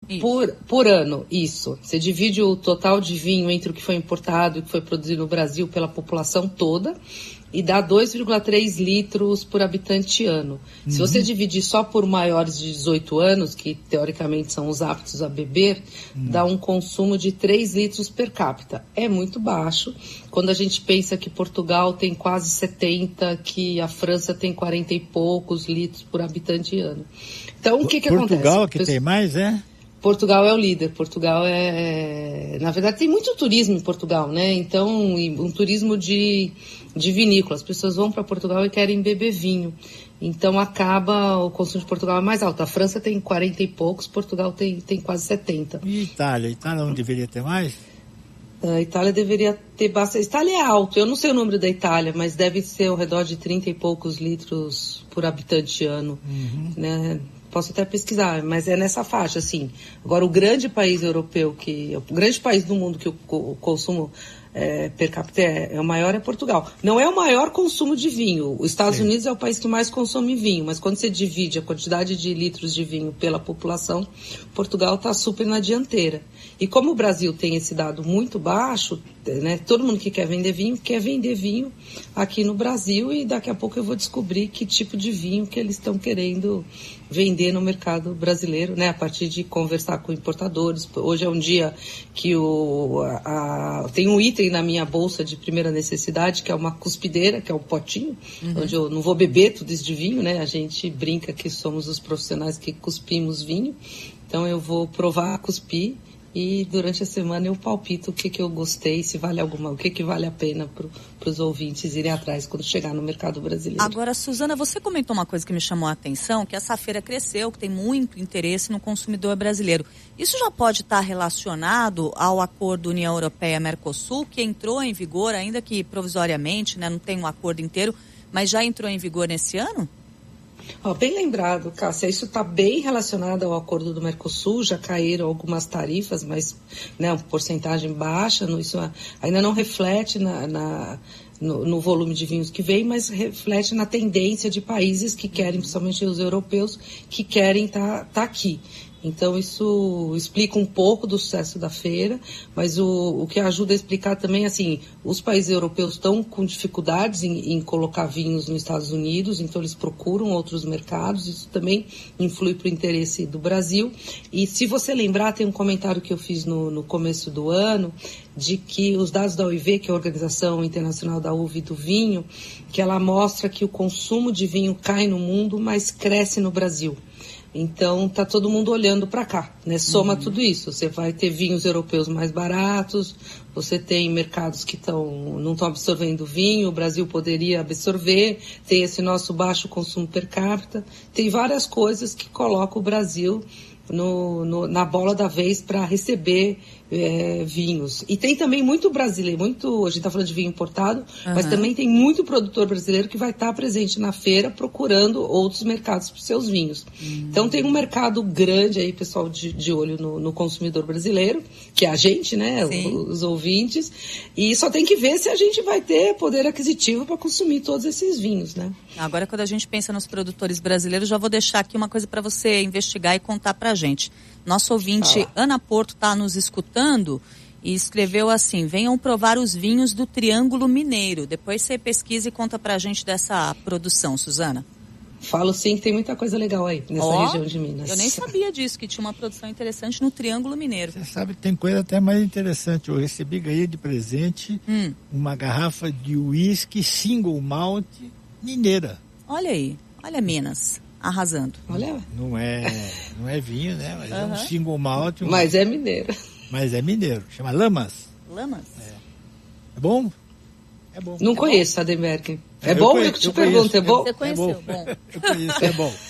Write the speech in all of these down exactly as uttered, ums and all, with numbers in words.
Por, por ano, isso. Você divide o total de vinho entre o que foi importado e o que foi produzido no Brasil pela população toda e dá dois vírgula três litros por habitante ano. Uhum. Se você dividir só por maiores de dezoito anos, que teoricamente são os aptos a beber, uhum. dá um consumo de três litros per capita. É muito baixo. Quando a gente pensa que Portugal tem quase setenta, que a França tem quarenta e poucos litros por habitante ano. Então, o que que acontece? Portugal que tem mais, é? Portugal é o líder. Portugal é... Na verdade, tem muito turismo em Portugal, né? Então, um turismo de, de vinícola. As pessoas vão para Portugal e querem beber vinho. Então, acaba... O consumo de Portugal é mais alto. A França tem quarenta e poucos, Portugal tem, tem quase setenta. E Itália? Itália não deveria ter mais? A Itália deveria ter bastante... Itália é alto. Eu não sei o número da Itália, mas deve ser ao redor de trinta e poucos litros por habitante ano, uhum. né? Posso até pesquisar, mas é nessa faixa, assim. Agora, o grande país europeu, que o grande país do mundo que o, o consumo é, per capita é, é o maior é Portugal. Não é o maior consumo de vinho. Os Estados Sim. Unidos é o país que mais consome vinho, mas quando você divide a quantidade de litros de vinho pela população, Portugal está super na dianteira. E como o Brasil tem esse dado muito baixo, né, todo mundo que quer vender vinho, quer vender vinho aqui no Brasil, e daqui a pouco eu vou descobrir que tipo de vinho que eles estão querendo vender no mercado brasileiro, né, a partir de conversar com importadores. Hoje é um dia que o, a, a, tem um item na minha bolsa de primeira necessidade, que é uma cuspideira, que é um potinho, uhum. onde eu não vou beber tudo isso de vinho, né, a gente brinca que somos os profissionais que cuspimos vinho, então eu vou provar, cuspir, e durante a semana eu palpito o que que eu gostei, se vale alguma, o que que vale a pena para os ouvintes irem atrás quando chegar no mercado brasileiro. Agora, Suzana, você comentou uma coisa que me chamou a atenção, que essa feira cresceu, que tem muito interesse no consumidor brasileiro. Isso já pode estar relacionado ao acordo União Europeia-Mercosul, que entrou em vigor, ainda que provisoriamente, né, não tem um acordo inteiro, mas já entrou em vigor nesse ano? Oh, bem lembrado, Cássia, isso está bem relacionado ao acordo do Mercosul, já caíram algumas tarifas, mas, né, uma porcentagem baixa, no, isso ainda não reflete na, na, no, no volume de vinhos que vem, mas reflete na tendência de países que querem, principalmente os europeus, que querem estar tá, tá aqui. Então, isso explica um pouco do sucesso da feira, mas o, o que ajuda a explicar também, assim, os países europeus estão com dificuldades em, em colocar vinhos nos Estados Unidos, então eles procuram outros mercados, isso também influi para o interesse do Brasil. E se você lembrar, tem um comentário que eu fiz no, no começo do ano, de que os dados da O I V, que é a Organização Internacional da Uva e do Vinho, que ela mostra que o consumo de vinho cai no mundo, mas cresce no Brasil. Então, está todo mundo olhando para cá, né? Soma uhum. tudo isso. Você vai ter vinhos europeus mais baratos, você tem mercados que tão, não estão absorvendo vinho, o Brasil poderia absorver, tem esse nosso baixo consumo per capita, tem várias coisas que colocam o Brasil no, no, na bola da vez para receber é, vinhos. E tem também muito brasileiro, muito, a gente está falando de vinho importado, uhum. mas também tem muito produtor brasileiro que vai estar tá presente na feira procurando outros mercados para os seus vinhos. Uhum. Então tem um mercado grande aí, pessoal, de, de olho no, no consumidor brasileiro, que é a gente, né, os, os ouvintes, e só tem que ver se a gente vai ter poder aquisitivo para consumir todos esses vinhos, né? Agora, quando a gente pensa nos produtores brasileiros, já vou deixar aqui uma coisa para você investigar e contar para a gente. Nosso ouvinte, ah. Ana Porto, está nos escutando e escreveu assim: venham provar os vinhos do Triângulo Mineiro. Depois você pesquisa e conta pra gente dessa produção, Suzana. Falo sim, que tem muita coisa legal aí nessa oh, região de Minas. Eu nem sabia disso, que tinha uma produção interessante no Triângulo Mineiro. Você sabe que tem coisa até mais interessante. Eu recebi, ganhei de presente hum. uma garrafa de uísque single malt mineira. Olha aí, olha Minas. Arrasando. Olha. Não é, não é vinho, né? Mas uhum. é um single malt. Um... Mas é mineiro. Mas é mineiro. Chama Lamas. Lamas? É, é bom? É bom. Não é conheço, bom. Ademerque. É, é bom? Eu, eu que te eu pergunto, conheço, é bom? Você conheceu, é bom. bom. Eu conheço, é bom.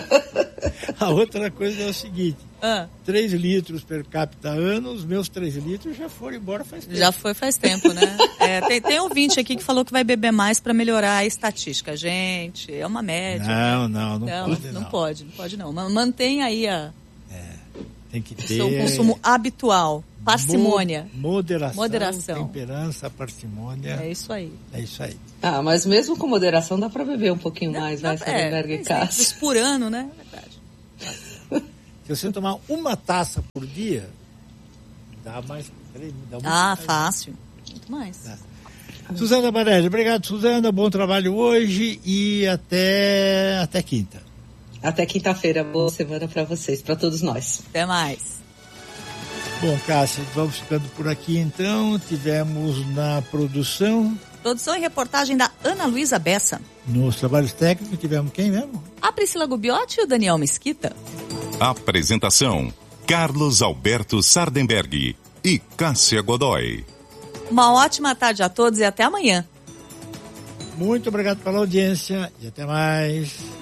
A outra coisa é o seguinte. Ah. três litros per capita ano, os meus três litros já foram embora faz tempo. Já foi faz tempo, né? é, tem, tem ouvinte aqui que falou que vai beber mais para melhorar a estatística. Gente, é uma média. Não, não, não, não pode não. Não pode, não pode não. Mantém aí a... É, tem que ter... seu consumo habitual. Parcimônia. Moderação, moderação, temperança, parcimônia. É isso aí. É isso aí. Ah, mas mesmo com moderação dá para beber um pouquinho não, mais, não, vai, Sarenberg e Cássio. Por ano, né? É verdade. Se você tomar uma taça por dia, dá mais. Dá muito Ah, mais. fácil. Muito mais. Dá. Suzana Barelli, obrigado, Suzana. Bom trabalho hoje e até, até quinta. Até quinta-feira. Boa semana para vocês, para todos nós. Até mais. Bom, Cássia, vamos ficando por aqui então. Tivemos na produção. Produção e reportagem da Ana Luísa Bessa. Nos trabalhos técnicos tivemos quem mesmo? A Priscila Gubiotti e o Daniel Mesquita. Apresentação: Carlos Alberto Sardenberg e Cássia Godoy. Uma ótima tarde a todos e até amanhã. Muito obrigado pela audiência e até mais.